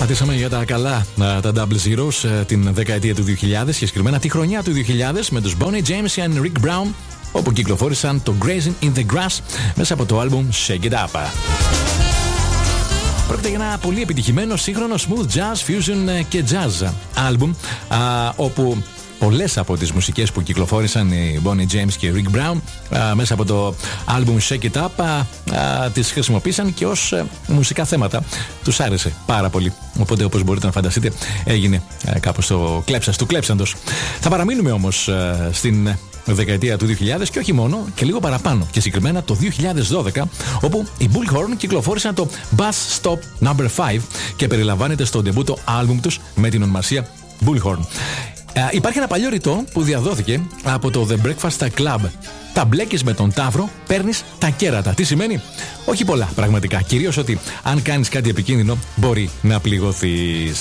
Πατήσαμε για τα καλά τα Double Zeros την δεκαετία του 2000 και συγκεκριμένα τη χρονιά του 2000 με τους Bonnie James και Rick Brown, όπου κυκλοφόρησαν το Grazing in the Grass μέσα από το άλμπουμ Shake It Up. Πρόκειται για ένα πολύ επιτυχημένο σύγχρονο smooth jazz, fusion και jazz άλμπουμ, όπου πολλές από τις μουσικές που κυκλοφόρησαν οι Bonnie James και Rick Brown μέσα από το άλμπουμ Shake It Up τις χρησιμοποίησαν και ως μουσικά θέματα. Τους άρεσε πάρα πολύ. Οπότε, όπως μπορείτε να φανταστείτε, έγινε κάπως το κλέψας του κλέψαντος. Θα παραμείνουμε όμως στην δεκαετία του 2000 και όχι μόνο, και λίγο παραπάνω. Και συγκεκριμένα το 2012, όπου οι Bullhorn κυκλοφόρησαν το Bus Stop No. 5 και περιλαμβάνεται στο ντεμπούτο άλμπουμ τους με την ονομασία Bullhorn. Υπάρχει ένα παλιό ρητό που διαδόθηκε από το The Breakfast Club. Τα μπλέκεις με τον ταύρο, παίρνεις τα κέρατα. Τι σημαίνει? Όχι πολλά πραγματικά. Κυρίως ότι αν κάνεις κάτι επικίνδυνο μπορεί να πληγωθείς.